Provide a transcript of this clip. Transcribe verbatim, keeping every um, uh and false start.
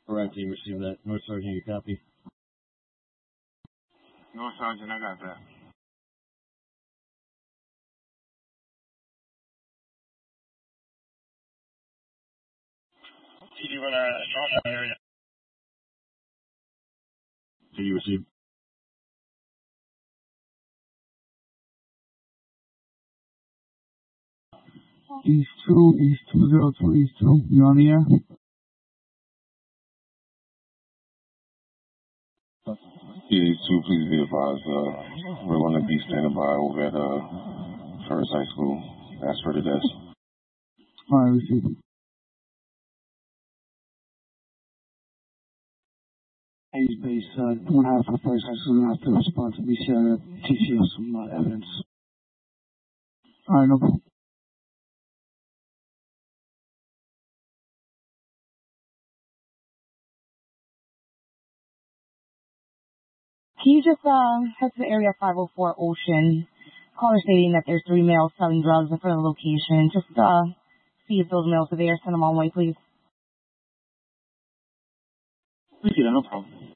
Correct, team, receive that. North Sergeant, you copy? North Sergeant, I got that. T D, we're in a north area. T D, receive. East two, East two zero two, East two. You on the air? Yeah, two, please be advised. Uh, we're going to be standing by over at uh, First High School. Ask for the desk. All right, receive. Hayes base, uh, one half of First High School, and have to respond to B C R T C O some uh, evidence. All right, no problem. Can you just uh, head to the area five oh four Ocean? Caller stating that there's three males selling drugs in front of the location. Just uh, see if those males are there. Send them on way, please. We see that, no problem.